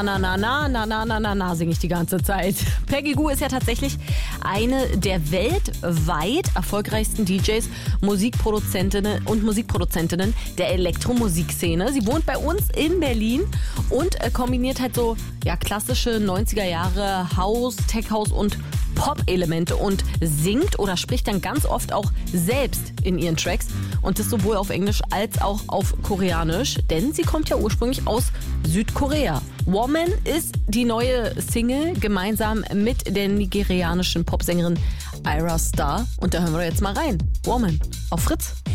Na, na, na, na, na, na, na, na, singe ich die ganze Zeit. Peggy Gou ist ja tatsächlich eine der weltweit erfolgreichsten DJs, Musikproduzentinnen und Musikproduzentinnen der Elektromusikszene. Sie wohnt bei uns in Berlin und kombiniert halt so klassische 90er Jahre House, Tech House und Pop-Elemente und singt oder spricht dann ganz oft auch selbst in ihren Tracks und das sowohl auf Englisch als auch auf Koreanisch, denn sie kommt ja ursprünglich aus Südkorea. Woman ist die neue Single gemeinsam mit der nigerianischen Popsängerin Ayra Starr und da hören wir jetzt mal rein. Woman auf Fritz.